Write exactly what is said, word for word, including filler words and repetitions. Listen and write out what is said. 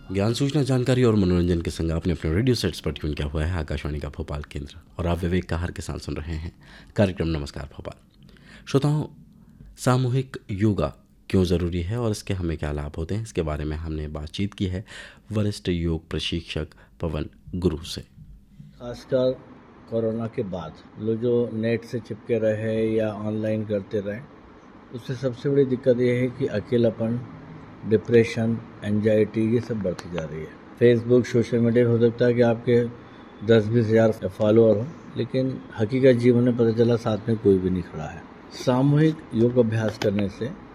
ज्ञान, सूचना, जानकारी और मनोरंजन के संग आपने अपने रेडियो सेट्स पर ट्यून किया हुआ है आकाशवाणी का भोपाल केंद्र और आप विवेक कहार के साथ सुन रहे हैं कार्यक्रम नमस्कार भोपाल। श्रोताओं, सामूहिक योगा क्यों ज़रूरी है और इसके हमें क्या लाभ होते हैं, इसके बारे में हमने बातचीत की है वरिष्ठ योग प्रशिक्षक पवन गुरु से। खासकर कोरोना के बाद लोग जो नेट से चिपके रहे या ऑनलाइन करते रहे, उससे सबसे बड़ी दिक्कत ये है कि अकेलापन, डिप्रेशन, एंजाइटी ये सब बढ़ती जा रही है। फेसबुक, सोशल मीडिया हो सकता है कि आपके दस बीस हज़ार फॉलोअर हों, लेकिन हकीकत जीवन में पता चला साथ में कोई भी नहीं खड़ा है। सामूहिक योग अभ्यास करने से